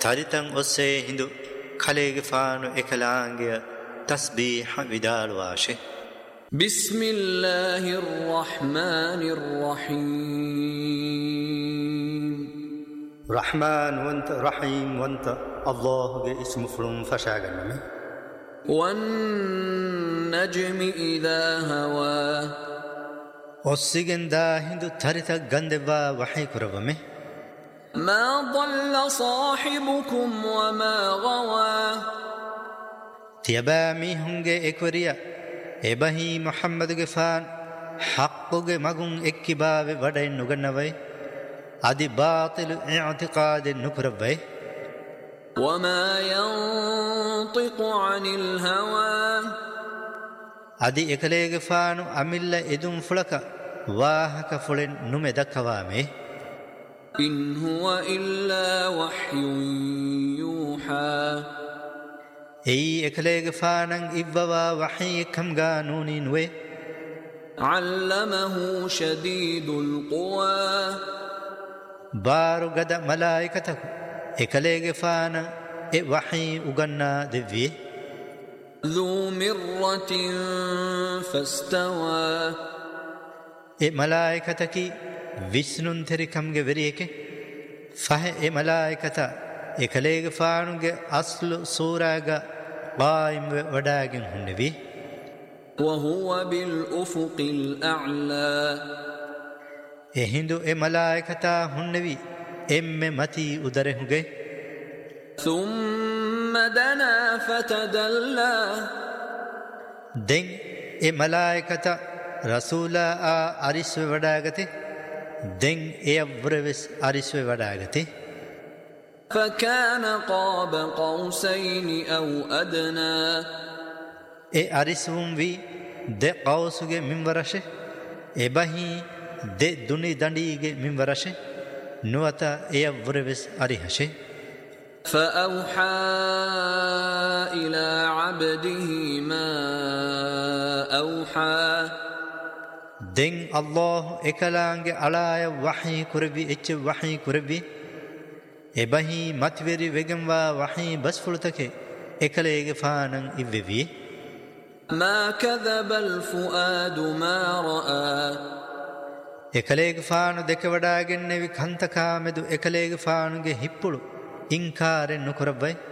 තරිතන් ඔස්සේ හිඳු කලේගේ ෆානු එකලාංගය තස්බීහ විදාලවාශේ. බිස්මිල්ලාහිර් රහ්මානිර් රහීම්. රහ්මාන් වන්ත රහීම් වන්ත අල්ලාහ්ගේ ඉස්ම ෆුලුම් ෆෂාගන්නම. වන් නජ්මි ඉදා හවා. ඔස්සිගෙන් දා හිඳු තරිතක් ගන්දෙවා වහී කරවමෙ. ما ضل صاحبكم وما غوى. තියබෑමි හුන්ගේ එක්වරිය එබහි මුහම්මදුගේ ෆාන් හක්කුගේ මගුන් එක්කිබාවේ වඩෙන් නුගන්නවයි අදි බාතිල් ඉඅ්තිකාදෙන් නුකරවයි. وما ينطق عن الهوى. අදි එකලේගේ ෆානු අමිල්ල එදුම් ෆුලක වාහක ෆුලෙන් නුමෙ දක්කවාමේ. إن هو إلا وحي يوحى. أي إكليغ فانن إبوا وحي كم قانونين وي. علمه شديد القوى. بارو قد ملائكتك إكليغ فانا وحي أغنى دفي. ذو مرة فاستوى. ملائكتك විස්නුන් තෙරිකම්ගේ වෙරියක ෆහ මලායිකත එකලේගේ ෆානුගේ අස්ලු සූරාග බායිම් වඩාගෙන් හුන්නවි. وهو بالأفق الأعلى. එහිඳු මලායිකත හුන්නවි එම්මෙ මති උදරෙහුගේ. ثم دنا فتدلى. දෙන් මලායිකත රසූලා අරිස්ව වඩාගතේ දෙන් එයවරවෙස් අරිස්වේ වඩාගති. فكان قاب قوسين أو أدنى. අරිස්වුම් වී දෙ කවුසුගේ මින්වරශේ එබහි දෙ දුනි දඩීගේ මින්වරශේ නුවත එයවරවෙස් අරිහශේ. فأوحى إلى عبده ما أوحى. දෙන් අල්ලාහ් එකලාංගේ අලාය වහී කුරවි එච්ච වහී කුරවි එබහි මත්වෙරි වෙගම්වා වහී බස්ෆුලතකේ එකලේගේ ෆානන් ඉවෙවි. ما كذب الفؤاد ما رأى. එකලේගේ ෆානු දෙක වඩාගෙන නෙවි කන්තකාමෙදු එකලේගේ ෆානුගේ හිප්පුළු ඉන්කාරෙන් නුකරවයි.